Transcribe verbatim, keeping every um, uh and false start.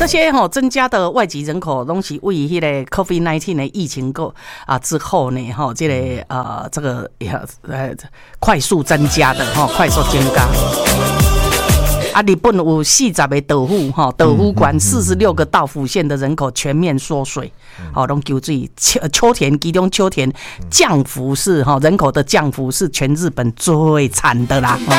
这些哈、哦、增加的外籍人口，拢是为迄个 COVID 十九 的疫情过啊之后呢，哈、哦，这个呃这个呃快速增加的哈、哦，快速增加。啊，日本有四十个道府哈，道府县四十六个道府县的人口全面缩水，好，拢求水秋秋田，其中秋田降幅是哈人口的降幅是全日本最惨的啦。